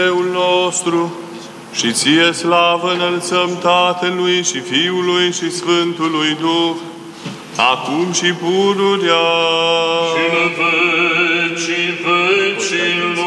Dumnezeul nostru, și ție slavă înălțăm Tatălui și Fiului și Sfântului Duh, acum și pururea și în vecii vecilor.